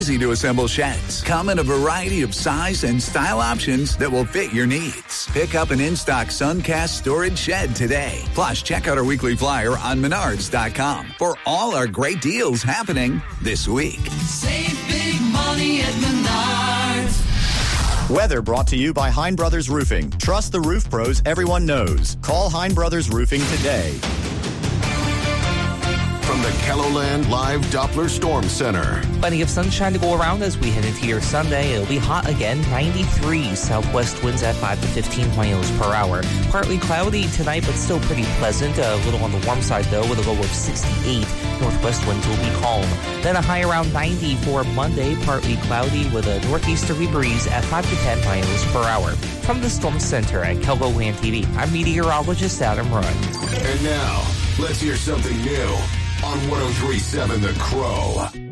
Easy to assemble sheds come in a variety of size and style options that will fit your needs. Pick up an in-stock Suncast storage shed today. Plus, check out our weekly flyer on Menards.com for all our great deals happening this week. Save big money at Menards. Weather brought to you by Hein Brothers Roofing. Trust the roof pros everyone knows. Call Hein Brothers Roofing today. From the KELOLAND Live Doppler Storm Center. Plenty of sunshine to go around as we head into your Sunday. It'll be hot again, 93. Southwest winds at 5 to 15 miles per hour. Partly cloudy tonight, but still pretty pleasant. A little on the warm side, though, with a low of 68. Northwest winds will be calm. Then a high around 90 for Monday, partly cloudy with a northeasterly breeze at 5 to 10 miles per hour. From the Storm Center at KELOLAND TV, I'm meteorologist Adam Run. And now, let's hear something new on 103.7 The Crow.